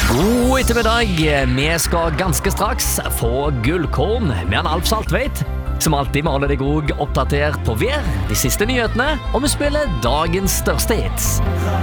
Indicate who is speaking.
Speaker 1: God ettermiddag. Vi skal ganske straks få gullkorn med en Alf Saltveit, som alltid må holde deg oppdatert på vær, de siste nyhetene, og vi spiller dagens største hits.